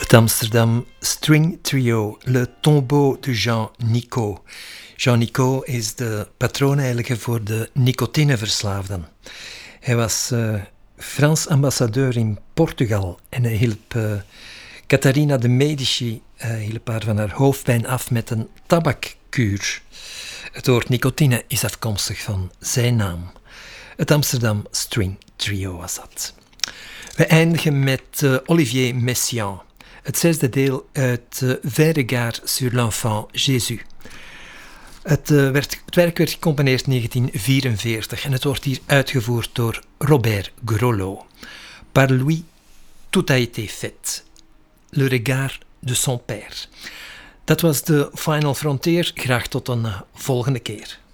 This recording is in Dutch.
Het Amsterdam String Trio, Le Tombeau de Jean Nicot. Jean Nicot is de patroon voor de nicotineverslaafden. Hij was Frans ambassadeur in Portugal en hij hielp Catharina de Medici hielp haar van haar hoofdpijn af met een tabakkuur. Het woord nicotine is afkomstig van zijn naam. Het Amsterdam String Trio was dat. We eindigen met Olivier Messiaen. Het zesde deel uit Vingt regards sur l'enfant Jésus. Het werk werd gecomponeerd in 1944 en het wordt hier uitgevoerd door Robert Grolot. Par lui, tout a été fait. Le regard de son père. Dat was de Final Frontier. Graag tot een volgende keer.